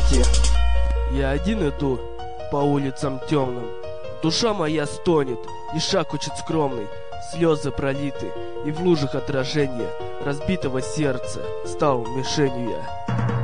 найти. Я один иду по улицам темным, душа моя стонет, и шаг очень скромный, слезы пролиты, и в лужах отражения разбитого сердца стал мишенью я.